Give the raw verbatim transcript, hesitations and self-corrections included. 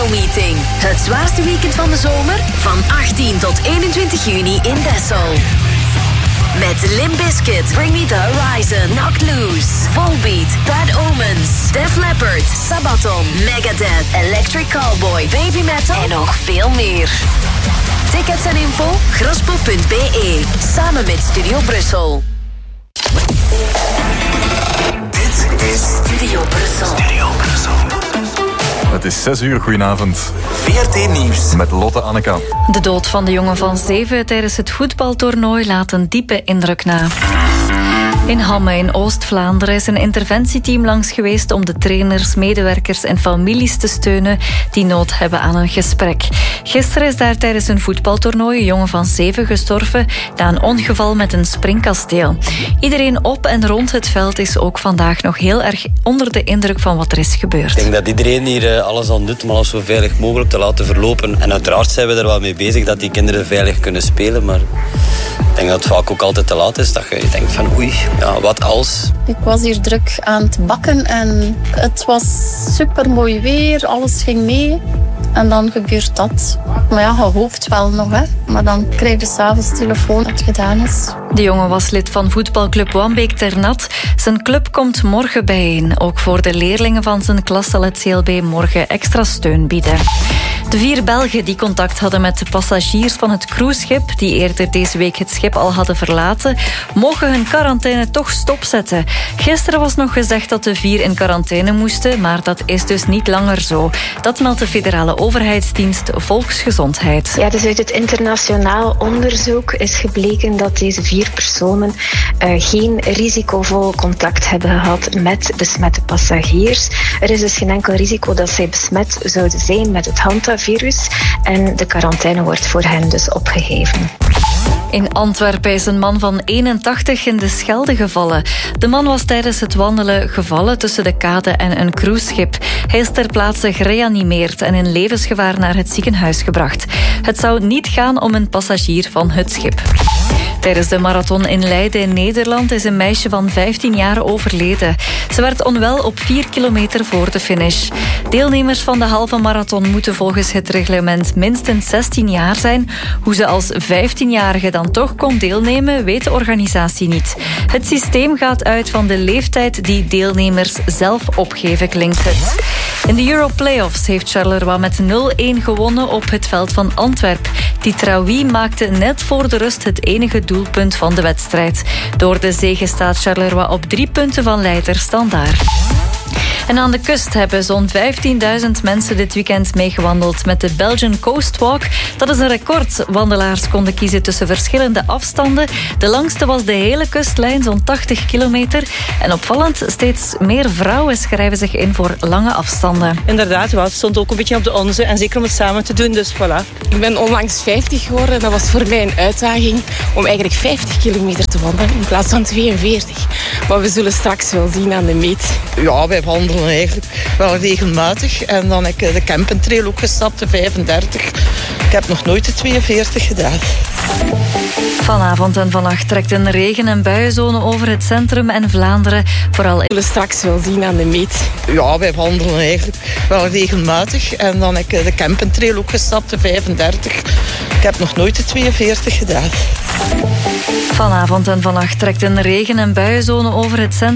Meeting. Het zwaarste weekend van de zomer van achttien tot eenentwintig juni in Dessel. Met Limp Bizkit, Bring Me The Horizon, Knocked Loose, Volbeat, Bad Omens, Def Leppard, Sabaton, Megadeth, Electric Callboy, Baby Metal en nog veel meer. Tickets en info graspo punt b e. Samen met Studio Brussel. Dit is Studio Brussel. Studio Brussel. Het is zes uur, goedenavond. V R T Nieuws. Met Lotte Anneka. De dood van de jongen van zeven tijdens het voetbaltoernooi laat een diepe indruk na. In Hamme in Oost-Vlaanderen is een interventieteam langs geweest om de trainers, medewerkers en families te steunen die nood hebben aan een gesprek. Gisteren is daar tijdens een voetbaltoernooi een jongen van zeven gestorven na een ongeval met een springkasteel. Iedereen op en rond het veld is ook vandaag nog heel erg onder de indruk van wat er is gebeurd. Ik denk dat iedereen hier alles aan doet om alles zo veilig mogelijk te laten verlopen. En uiteraard zijn we er wel mee bezig dat die kinderen veilig kunnen spelen, maar ik denk dat het vaak ook altijd te laat is. Dat je denkt van oei, ja, wat als? Ik was hier druk aan het bakken en het was super mooi weer, alles ging mee. En dan gebeurt dat. Maar ja, je hoopt wel nog, hè. Maar dan krijg je 's avonds telefoon dat het gedaan is. De jongen was lid van voetbalclub Wambeek Ternat. Zijn club komt morgen bijeen. Ook voor de leerlingen van zijn klas zal het C L B morgen extra steun bieden. De vier Belgen die contact hadden met de passagiers van het cruiseschip, die eerder deze week het schip al hadden verlaten, mogen hun quarantaine toch stopzetten. Gisteren was nog gezegd dat de vier in quarantaine moesten, maar dat is dus niet langer zo. Dat meldt de federale overheidsdienst Volksgezondheid. Ja, dus uit het internationaal onderzoek is gebleken dat deze vier personen uh, geen risicovol contact hebben gehad met besmette passagiers. Er is dus geen enkel risico dat zij besmet zouden zijn met het hantavirus en de quarantaine wordt voor hen dus opgeheven. In Antwerpen is een man van eenentachtig in de Schelde gevallen. De man was tijdens het wandelen gevallen tussen de kade en een cruiseschip. Hij is ter plaatse gereanimeerd en in levensgevaar naar het ziekenhuis gebracht. Het zou niet gaan om een passagier van het schip. Tijdens de marathon in Leiden in Nederland is een meisje van vijftien jaar overleden. Ze werd onwel op vier kilometer voor de finish. Deelnemers van de halve marathon moeten volgens het reglement minstens zestien jaar zijn. Hoe ze als vijftienjarige dan toch kon deelnemen, weet de organisatie niet. Het systeem gaat uit van de leeftijd die deelnemers zelf opgeven, klinkt het. In de Euro Playoffs heeft Charleroi met nul-een gewonnen op het veld van Antwerp. Die Traoui maakte net voor de rust het enige doelpunt van de wedstrijd. Door de zege staat Charleroi op drie punten van leider Standaard. En aan de kust hebben zo'n vijftienduizend mensen dit weekend meegewandeld met de Belgian Coast Walk. Dat is een record. Wandelaars konden kiezen tussen verschillende afstanden. De langste was de hele kustlijn, zo'n tachtig kilometer. En opvallend, steeds meer vrouwen schrijven zich in voor lange afstanden. Inderdaad, het stond ook een beetje op de onze. En zeker om het samen te doen, dus voilà. Ik ben onlangs vijftig geworden. Dat was voor mij een uitdaging om eigenlijk vijftig kilometer te wandelen in plaats van tweeënveertig. Maar we zullen straks wel zien aan de meet. Ja, wij wandelen eigenlijk wel regelmatig. En dan heb ik de Kempentrail ook gestapt, de vijfendertig. Ik heb nog nooit de tweeënveertig gedaan. Vanavond en vannacht trekt een regen- en buienzone over het centrum en Vlaanderen. Vooral... We zullen straks wel zien aan de meet. Ja, wij wandelen eigenlijk wel regelmatig. En dan heb ik de Kempentrail ook gestapt, de vijfendertig. Ik heb nog nooit de tweeënveertig gedaan. Vanavond en vannacht trekt een regen- en buienzone over het centrum.